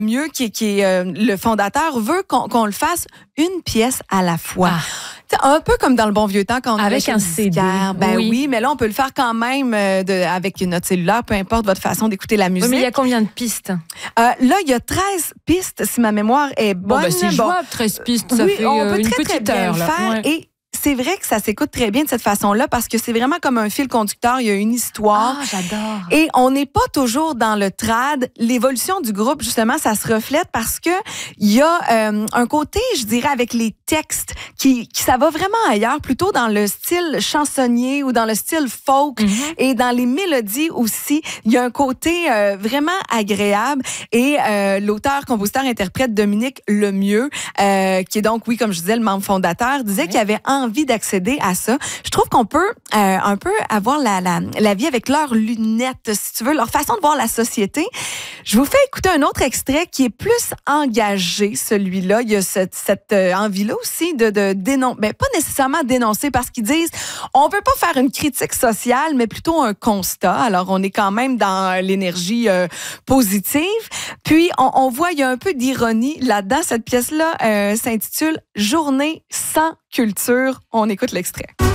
Mieux, qui est le fondateur, veut qu'on le fasse une pièce à la fois. Un peu comme dans le bon vieux temps quand on avec un CD. Ben oui, mais là, on peut le faire quand même avec notre cellulaire, peu importe votre façon d'écouter la musique. Oui, mais il y a combien de pistes? Là, il y a 13 pistes, si ma mémoire est bonne. C'est jouable, 13 pistes, ça fait on peut une très, petite très bien heure. le faire. Ouais. Et c'est vrai que ça s'écoute très bien de cette façon-là parce que c'est vraiment comme un fil conducteur. Il y a une histoire. Ah, j'adore. Et on n'est pas toujours dans le trad. L'évolution du groupe, justement, ça se reflète parce que il y a un côté, je dirais, avec les textes qui ça va vraiment ailleurs, plutôt dans le style chansonnier ou dans le style folk et dans les mélodies aussi. Il y a un côté vraiment agréable et l'auteur, compositeur, interprète Dominique Lemieux, qui est donc, oui, comme je disais, le membre fondateur, disait qu'il avait envie d'accéder à ça. Je trouve qu'on peut un peu avoir la vie avec leurs lunettes, si tu veux, leur façon de voir la société. Je vous fais écouter un autre extrait qui est plus engagé, celui-là. Il y a cette envie-là aussi de dénoncer, ben, pas nécessairement dénoncer parce qu'ils disent on veut pas faire une critique sociale, mais plutôt un constat. Alors, on est quand même dans l'énergie positive. Puis, on voit, il y a un peu d'ironie là-dedans. Cette pièce-là s'intitule Journée sans culture. On écoute l'extrait.